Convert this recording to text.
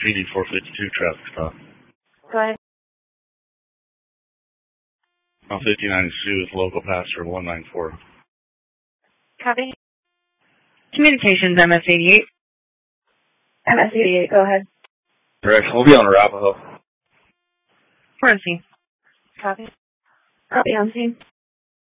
PD 452 traffic stop. Go ahead. On 59 with local passenger 194. Copy. Communications, MS-88. MS-88, go ahead. Correct. We'll be on Arapahoe. We're on scene. Copy. Copy on scene.